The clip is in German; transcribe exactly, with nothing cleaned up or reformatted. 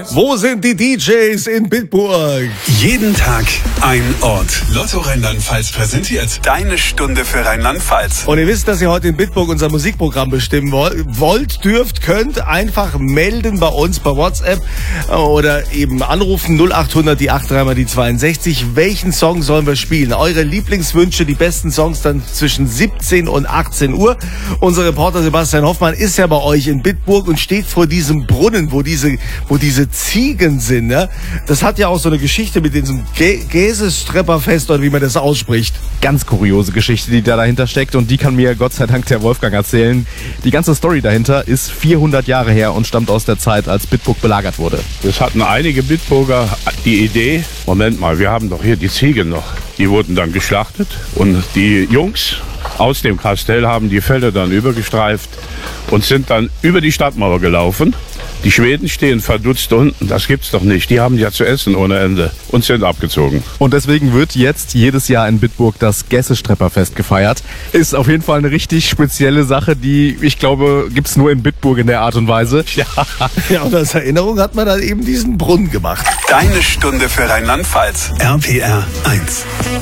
Wo sind die D Js in Bitburg? Jeden Tag ein Ort. Lotto Rheinland-Pfalz präsentiert deine Stunde für Rheinland-Pfalz. Und ihr wisst, dass ihr heute in Bitburg unser Musikprogramm bestimmen wollt, dürft, könnt, einfach melden bei uns bei WhatsApp oder eben anrufen null acht hundert, die acht drei mal die zweiundsechzig. Welchen Song sollen wir spielen? Eure Lieblingswünsche, die besten Songs dann zwischen siebzehn und achtzehn Uhr. Unser Reporter Sebastian Hoffmann ist ja bei euch in Bitburg und steht vor diesem Brunnen, wo diese, wo diese Ziegen sind. Ne? Das hat ja auch so eine Geschichte mit diesem Gä Käsestrepperfest oder wie man das ausspricht. Ganz kuriose Geschichte, die da dahinter steckt, und die kann mir Gott sei Dank der Wolfgang erzählen. Die ganze Story dahinter ist vierhundert Jahre her und stammt aus der Zeit, als Bitburg belagert wurde. Es hatten einige Bitburger die Idee, Moment mal, wir haben doch hier die Ziegen noch. Die wurden dann geschlachtet und die Jungs aus dem Kastell haben die Felder dann übergestreift und sind dann über die Stadtmauer gelaufen. Die Schweden stehen verdutzt unten, das gibt's doch nicht. Die haben ja zu essen ohne Ende und sind abgezogen. Und deswegen wird jetzt jedes Jahr in Bitburg das Gässestrepperfest gefeiert. Ist auf jeden Fall eine richtig spezielle Sache, die, ich glaube, gibt's nur in Bitburg in der Art und Weise. Ja, ja, und als Erinnerung hat man dann eben diesen Brunnen gemacht. Deine Stunde für Rheinland-Pfalz. R P R eins.